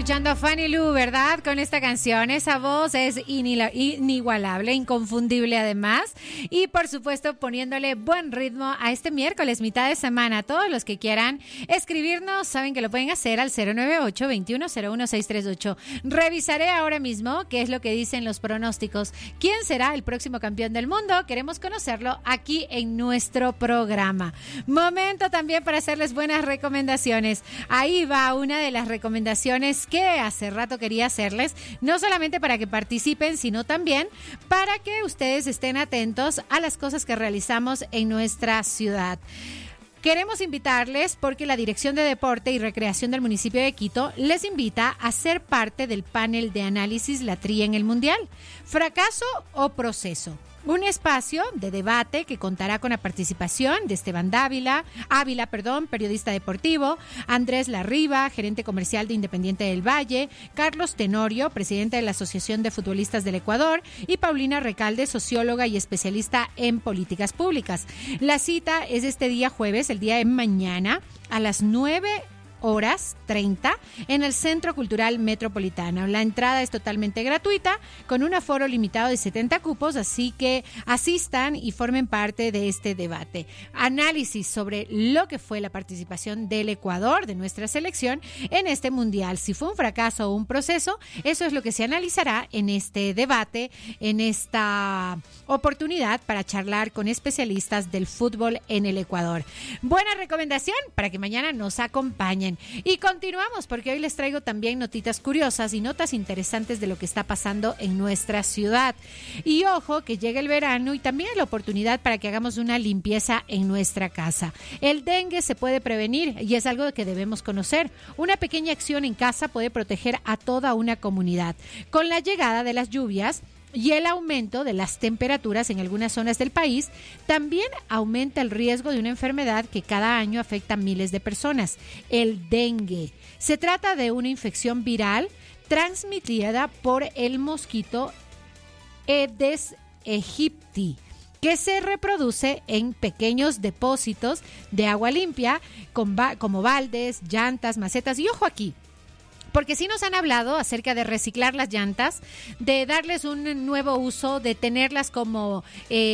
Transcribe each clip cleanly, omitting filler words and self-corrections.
escuchando a Fanny Lu, ¿verdad? Con esta canción. Esa voz es inigualable, inconfundible además. Y por supuesto poniéndole buen ritmo a este miércoles, mitad de semana. Todos los que quieran escribirnos saben que lo pueden hacer al 098-2101-638. Revisaré ahora mismo qué es lo que dicen los pronósticos. ¿Quién será el próximo campeón del mundo? Queremos conocerlo aquí en nuestro programa. Momento también para hacerles buenas recomendaciones. Ahí va una de las recomendaciones que hace rato quería hacerles, no solamente para que participen, sino también para que ustedes estén atentos a las cosas que realizamos en nuestra ciudad. Queremos invitarles porque la Dirección de Deporte y Recreación del municipio de Quito les invita a ser parte del panel de análisis La Tría en el Mundial. ¿Fracaso o proceso? Un espacio de debate que contará con la participación de Esteban Ávila, periodista deportivo, Andrés Larriba, gerente comercial de Independiente del Valle, Carlos Tenorio, presidente de la Asociación de Futbolistas del Ecuador, y Paulina Recalde, socióloga y especialista en políticas públicas. La cita es este día jueves, el día de mañana, a las 9:30 en el Centro Cultural Metropolitano. La entrada es totalmente gratuita, con un aforo limitado de 70 cupos, así que asistan y formen parte de este debate. Análisis sobre lo que fue la participación del Ecuador, de nuestra selección, en este mundial. Si fue un fracaso o un proceso, eso es lo que se analizará en este debate, en esta oportunidad para charlar con especialistas del fútbol en el Ecuador. Buena recomendación para que mañana nos acompañen. Y continuamos porque hoy les traigo también notitas curiosas y notas interesantes de lo que está pasando en nuestra ciudad. Y ojo que llega el verano y también es la oportunidad para que hagamos una limpieza en nuestra casa. El dengue se puede prevenir y es algo que debemos conocer. Una pequeña acción en casa puede proteger a toda una comunidad. Con la llegada de las lluvias y el aumento de las temperaturas en algunas zonas del país, también aumenta el riesgo de una enfermedad que cada año afecta a miles de personas, el dengue. Se trata de una infección viral transmitida por el mosquito Aedes aegypti, que se reproduce en pequeños depósitos de agua limpia, como baldes, llantas, macetas. Y ojo aquí, porque sí nos han hablado acerca de reciclar las llantas, de darles un nuevo uso, de tenerlas como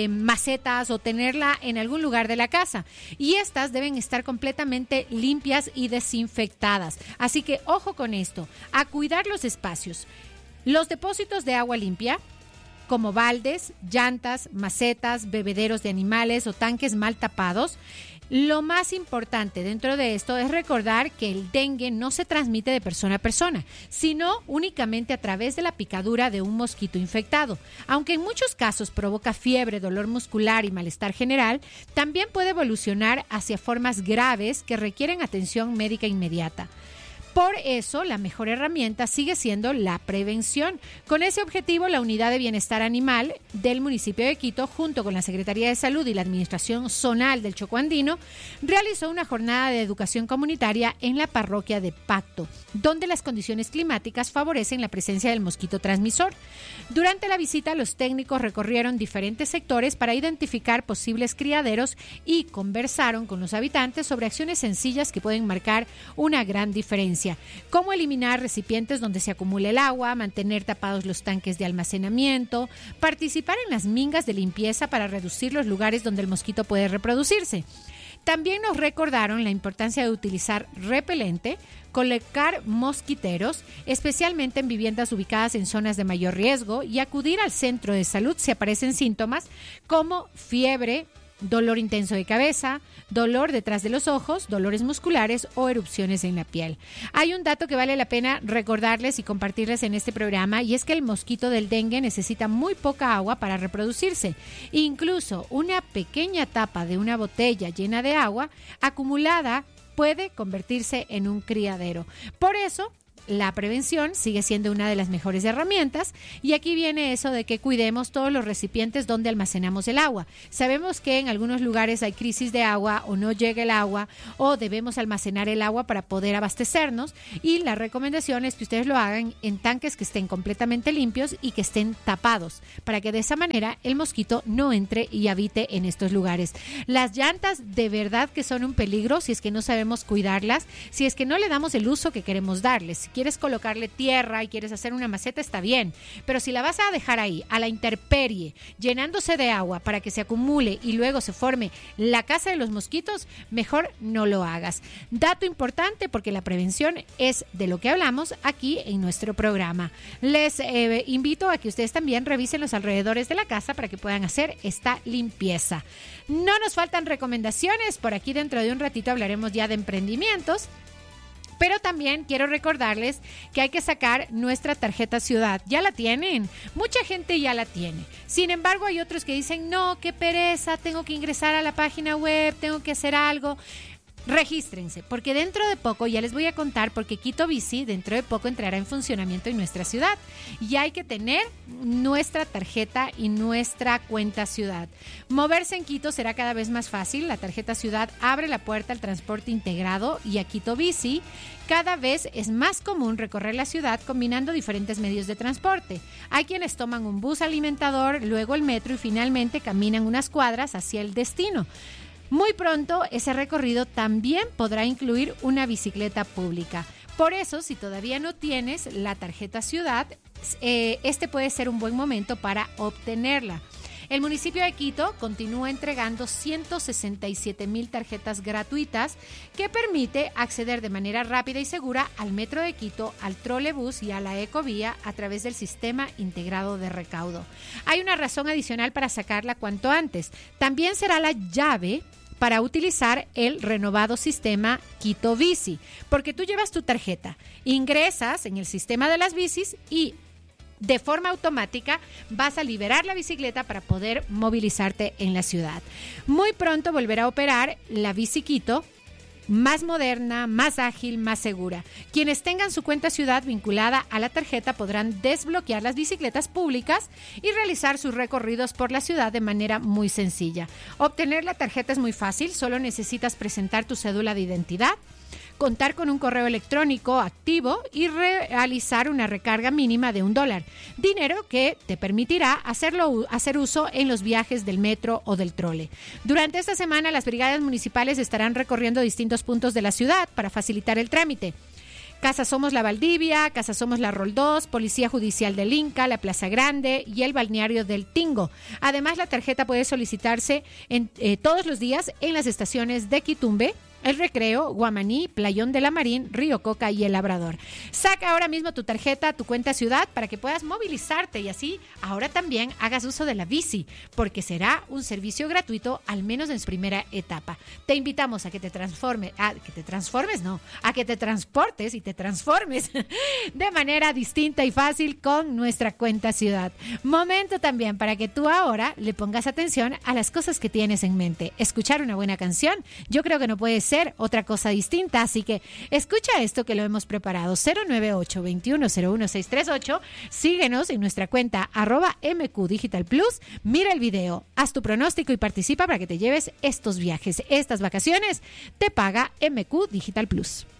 macetas o tenerla en algún lugar de la casa. Y estas deben estar completamente limpias y desinfectadas. Así que ojo con esto, a cuidar los espacios. Los depósitos de agua limpia, como baldes, llantas, macetas, bebederos de animales o tanques mal tapados. Lo más importante dentro de esto es recordar que el dengue no se transmite de persona a persona, sino únicamente a través de la picadura de un mosquito infectado. Aunque en muchos casos provoca fiebre, dolor muscular y malestar general, también puede evolucionar hacia formas graves que requieren atención médica inmediata. Por eso, la mejor herramienta sigue siendo la prevención. Con ese objetivo, la Unidad de Bienestar Animal del municipio de Quito, junto con la Secretaría de Salud y la Administración Zonal del Chocó Andino, realizó una jornada de educación comunitaria en la parroquia de Pacto, donde las condiciones climáticas favorecen la presencia del mosquito transmisor. Durante la visita, los técnicos recorrieron diferentes sectores para identificar posibles criaderos y conversaron con los habitantes sobre acciones sencillas que pueden marcar una gran diferencia. Cómo eliminar recipientes donde se acumula el agua, mantener tapados los tanques de almacenamiento, participar en las mingas de limpieza para reducir los lugares donde el mosquito puede reproducirse. También nos recordaron la importancia de utilizar repelente, colocar mosquiteros, especialmente en viviendas ubicadas en zonas de mayor riesgo, y acudir al centro de salud si aparecen síntomas como fiebre, dolor intenso de cabeza, dolor detrás de los ojos, dolores musculares o erupciones en la piel. Hay un dato que vale la pena recordarles y compartirles en este programa, y es que el mosquito del dengue necesita muy poca agua para reproducirse. Incluso una pequeña tapa de una botella llena de agua acumulada puede convertirse en un criadero. Por eso, la prevención sigue siendo una de las mejores herramientas, y aquí viene eso de que cuidemos todos los recipientes donde almacenamos el agua. Sabemos que en algunos lugares hay crisis de agua o no llega el agua o debemos almacenar el agua para poder abastecernos, y la recomendación es que ustedes lo hagan en tanques que estén completamente limpios y que estén tapados, para que de esa manera el mosquito no entre y habite en estos lugares. Las llantas de verdad que son un peligro si es que no sabemos cuidarlas, si es que no le damos el uso que queremos darles. quieres colocarle tierra y quieres hacer una maceta, está bien. Pero si la vas a dejar ahí, a la intemperie, llenándose de agua para que se acumule y luego se forme la casa de los mosquitos, mejor no lo hagas. Dato importante, porque la prevención es de lo que hablamos aquí en nuestro programa. Les invito a que ustedes también revisen los alrededores de la casa para que puedan hacer esta limpieza. No nos faltan recomendaciones. Por aquí dentro de un ratito hablaremos ya de emprendimientos. Pero también quiero recordarles que hay que sacar nuestra tarjeta ciudad. Ya la tienen. Mucha gente ya la tiene. Sin embargo, hay otros que dicen, no, qué pereza, tengo que ingresar a la página web, tengo que hacer algo. Regístrense, porque dentro de poco, ya les voy a contar, porque Quito Bici dentro de poco entrará en funcionamiento en nuestra ciudad y hay que tener nuestra tarjeta y nuestra cuenta ciudad. Moverse en Quito será cada vez más fácil. La tarjeta ciudad abre la puerta al transporte integrado y a Quito Bici cada vez es más común recorrer la ciudad combinando diferentes medios de transporte. Hay quienes toman un bus alimentador, luego el metro y finalmente caminan unas cuadras hacia el destino. Muy pronto ese recorrido también podrá incluir una bicicleta pública. Por eso, si todavía no tienes la tarjeta ciudad, este puede ser un buen momento para obtenerla. El municipio de Quito continúa entregando 167,000 tarjetas gratuitas que permite acceder de manera rápida y segura al metro de Quito, al trolebús y a la ecovía a través del sistema integrado de recaudo. Hay una razón adicional para sacarla cuanto antes. También será la llave para utilizar el renovado sistema Quito Bici, porque tú llevas tu tarjeta, ingresas en el sistema de las bicis y de forma automática vas a liberar la bicicleta para poder movilizarte en la ciudad. Muy pronto volverá a operar la Bici Quito, más moderna, más ágil, más segura. Quienes tengan su cuenta ciudad vinculada a la tarjeta podrán desbloquear las bicicletas públicas y realizar sus recorridos por la ciudad de manera muy sencilla. Obtener la tarjeta es muy fácil, solo necesitas presentar tu cédula de identidad, contar con un correo electrónico activo y realizar una recarga mínima de $1, dinero que te permitirá hacer uso en los viajes del metro o del trole. Durante esta semana, las brigadas municipales estarán recorriendo distintos puntos de la ciudad para facilitar el trámite. Casa Somos La Valdivia, Casa Somos La Roldós, Policía Judicial del Inca, la Plaza Grande y el balneario del Tingo. Además, la tarjeta puede solicitarse todos los días en las estaciones de Quitumbe, El Recreo, Guamaní, Playón de la Marín, Río Coca y El Labrador. Saca ahora mismo tu tarjeta, tu cuenta ciudad, para que puedas movilizarte y así ahora también hagas uso de la bici, porque será un servicio gratuito, al menos en su primera etapa. Te invitamos a que te transportes y te transformes de manera distinta y fácil con nuestra cuenta ciudad. Momento también para que tú ahora le pongas atención a las cosas que tienes en mente. Escuchar una buena canción, yo creo que no puede ser otra cosa distinta, así que escucha esto que lo hemos preparado. 098-2101-638. Síguenos en nuestra cuenta @MQ Digital Plus. Mira el video, haz tu pronóstico y participa para que te lleves estos viajes, estas vacaciones. Te paga MQ Digital Plus.